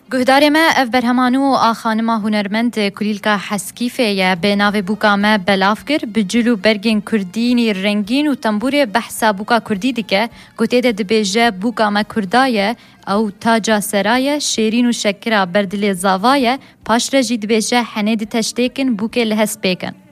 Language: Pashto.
گهدار ما اف برهمانو آخانما هنرمند کلیلکا حسکیفه یا به ناو بوکا ما بلاف گر بجلو برگین کردینی رنگین و تنبور بحثا بوکا کردی دیگه گوته ده دبیجه بوکا ما کردایه او تاجا سرایه شیرین و شکرا بردل زاوایه پاش رجی دبیجه حنه ده تشتیکن بوکه لحس بیکن.